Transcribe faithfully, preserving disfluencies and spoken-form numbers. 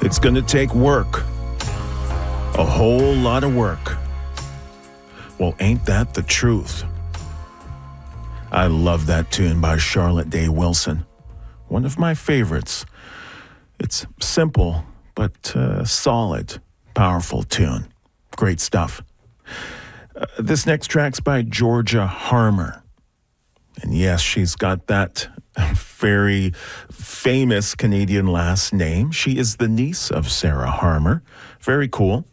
It's going to take work. A whole lot of work. Well, ain't that the truth? I love that tune by Charlotte Day Wilson. One of my favorites. It's simple, but uh, solid, powerful tune. Great stuff. Uh, this next track's by Georgia Harmer. And yes, she's got that very famous Canadian last name. She is the niece of Sarah Harmer. Very cool.